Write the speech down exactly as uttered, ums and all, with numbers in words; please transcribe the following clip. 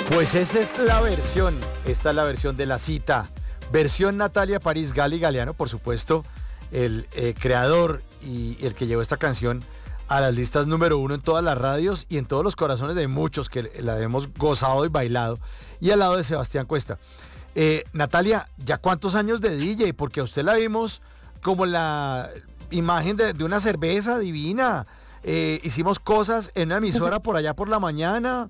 Pues esa es la versión, esta es la versión de La Cita, versión Natalia París, Gali Galeano, por supuesto, el eh, creador y el que llevó esta canción a las listas número uno en todas las radios y en todos los corazones de muchos que la hemos gozado y bailado, y al lado de Sebastián Cuesta. Eh, Natalia, ¿ya cuántos años de D J? Porque a usted la vimos como la imagen de, de una cerveza divina. Eh, hicimos cosas en una emisora por allá por la mañana.